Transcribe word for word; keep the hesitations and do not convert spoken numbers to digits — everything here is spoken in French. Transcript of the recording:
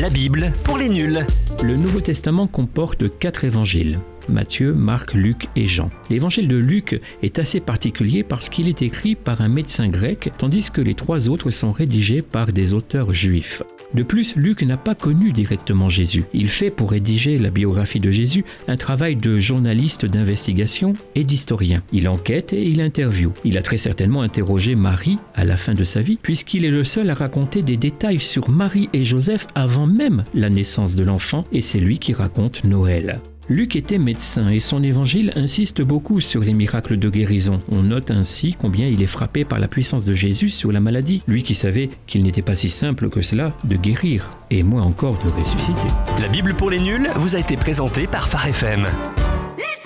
La Bible pour les nuls. Le Nouveau Testament comporte quatre évangiles. Matthieu, Marc, Luc et Jean. L'évangile de Luc est assez particulier parce qu'il est écrit par un médecin grec, tandis que les trois autres sont rédigés par des auteurs juifs. De plus, Luc n'a pas connu directement Jésus. Il fait, pour rédiger la biographie de Jésus, un travail de journaliste d'investigation et d'historien. Il enquête et il interviewe. Il a très certainement interrogé Marie à la fin de sa vie, puisqu'il est le seul à raconter des détails sur Marie et Joseph avant même la naissance de l'enfant, et c'est lui qui raconte Noël. Luc était médecin et son évangile insiste beaucoup sur les miracles de guérison. On note ainsi combien il est frappé par la puissance de Jésus sur la maladie, lui qui savait qu'il n'était pas si simple que cela de guérir, et moins encore de ressusciter. La Bible pour les nuls vous a été présentée par Phare F M.